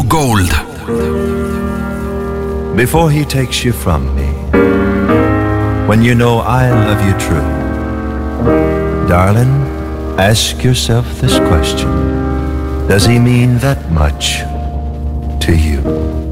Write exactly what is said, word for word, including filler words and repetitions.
Gold. Before he takes you from me, when you know I love you true, darling, ask yourself this question: does he mean that much to you?